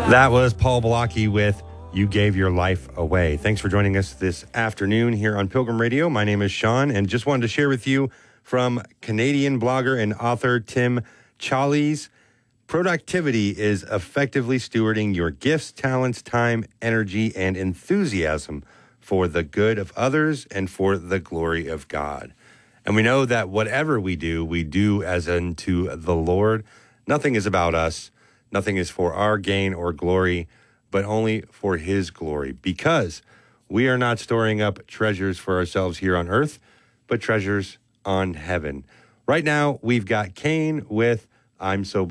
That was Paul Blocki with You Gave Your Life Away. Thanks for joining us this afternoon here on Pilgrim Radio. My name is Sean, and just wanted to share with you from Canadian blogger and author Tim Challies. Productivity is effectively stewarding your gifts, talents, time, energy, and enthusiasm for the good of others and for the glory of God. And we know that whatever we do as unto the Lord. Nothing is about us. Nothing is for our gain or glory, but only for his glory, because we are not storing up treasures for ourselves here on earth, but treasures on heaven. Right now, we've got Kane with I'm So Blessed.